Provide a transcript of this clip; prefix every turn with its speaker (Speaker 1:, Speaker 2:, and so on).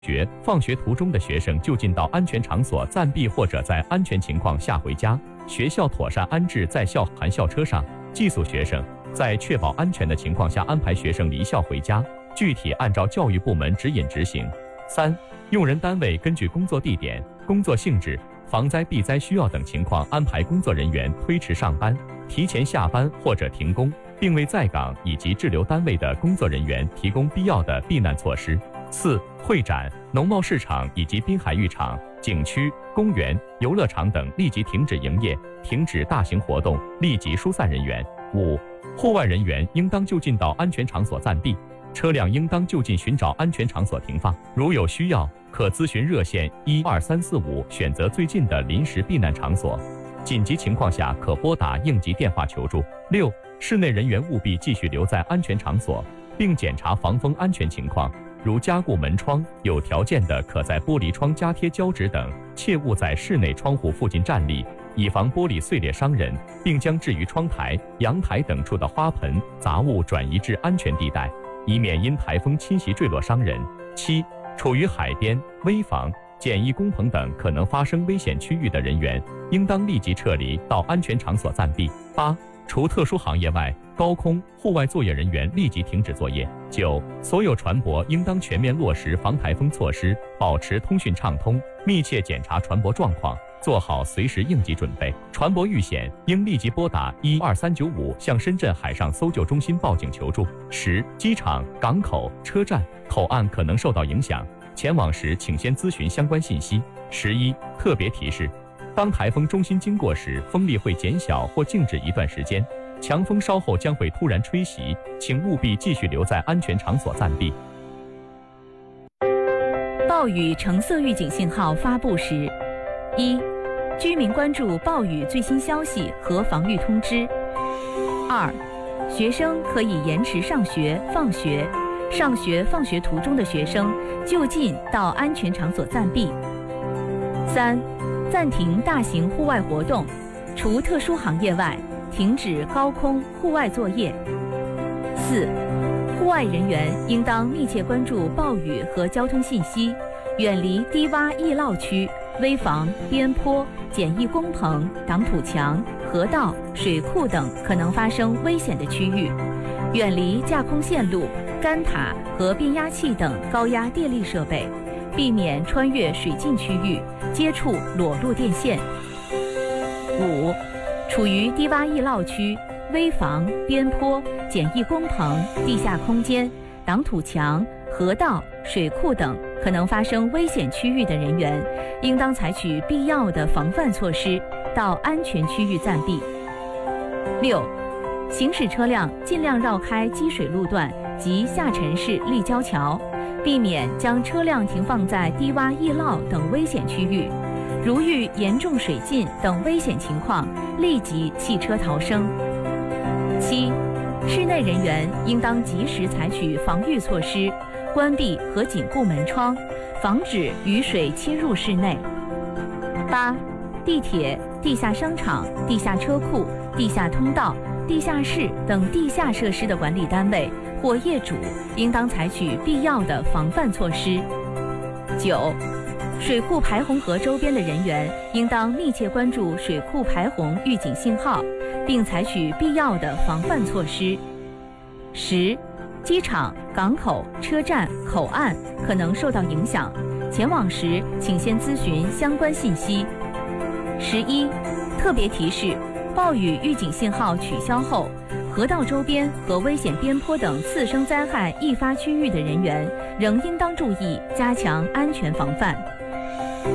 Speaker 1: 学、放学途中的学生就近到安全场所暂避，或者在安全情况下回家。学校妥善安置在校含校车上寄宿学生，在确保安全的情况下安排学生离校回家，具体按照教育部门指引执行。3、用人单位根据工作地点、工作性质、防灾避灾需要等情况安排工作人员推迟上班、提前下班或者停工，并为在岗以及滞留单位的工作人员提供必要的避难措施。4、会展、农贸市场以及滨海浴场、景区、公园、游乐场等立即停止营业，停止大型活动，立即疏散人员。5、户外人员应当就近到安全场所暂避，车辆应当就近寻找安全场所停放，如有需要，可咨询热线12345，选择最近的临时避难场所。紧急情况下可拨打应急电话求助。6、室内人员务必继续留在安全场所，并检查防风安全情况，如加固门窗，有条件的可在玻璃窗加贴胶纸等，切勿在室内窗户附近站立，以防玻璃碎裂伤人，并将置于窗台、阳台等处的花盆、杂物转移至安全地带，以免因台风侵袭坠落伤人。7、处于海边、危房、简易工棚等可能发生危险区域的人员，应当立即撤离到安全场所暂避。8、除特殊行业外，高空、户外作业人员立即停止作业。9、所有船舶应当全面落实防台风措施，保持通讯畅通，密切检查船舶状况，做好随时应急准备。船舶遇险，应立即拨打12395向深圳海上搜救中心报警求助。10、机场、港口、车站、口岸可能受到影响，前往时请先咨询相关信息。11、特别提示：当台风中心经过时，风力会减小或静止一段时间，强风稍后将会突然吹袭，请务必继续留在安全场所暂避。
Speaker 2: 暴雨橙色预警信号发布时：1、居民关注暴雨最新消息和防御通知； 2、学生可以延迟上学、放学，上学、放学途中的学生就近到安全场所暂避； 3、暂停大型户外活动，除特殊行业外，停止高空户外作业。4、户外人员应当密切关注暴雨和交通信息，远离低洼易涝区、危房、边坡、简易工棚、挡土墙、河道、水库等可能发生危险的区域，远离架空线路、干塔和变压器等高压电力设备，避免穿越水浸区域，接触裸露电线。5、处于低洼易涝区、危房、边坡、简易工棚、地下空间、挡土墙、河道、水库等可能发生危险区域的人员，应当采取必要的防范措施，到安全区域暂避。6、行驶车辆尽量绕开积水路段及下沉式立交桥，避免将车辆停放在低洼易涝等危险区域。如遇严重水浸等危险情况，立即弃车逃生。7、室内人员应当及时采取防御措施，关闭和紧固门窗，防止雨水侵入室内。8、地铁、地下商场、地下车库、地下通道、地下室等地下设施的管理单位或业主应当采取必要的防范措施。9、水库排洪河周边的人员应当密切关注水库排洪预警信号，并采取必要的防范措施。10、机场、港口、车站、口岸可能受到影响，前往时请先咨询相关信息。11、特别提示：暴雨预警信号取消后，河道周边和危险边坡等次生灾害易发区域的人员仍应当注意加强安全防范。